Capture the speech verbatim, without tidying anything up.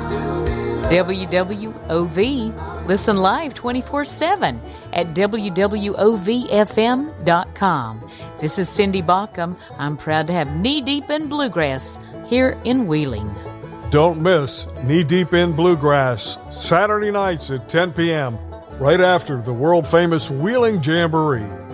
W W O V. Listen live twenty-four seven at W W O V F M dot com. This is Cindy Baucom. I'm proud to have Knee Deep in Bluegrass here in Wheeling. Don't miss Knee Deep in Bluegrass, Saturday nights at ten p.m., right after the world-famous Wheeling Jamboree.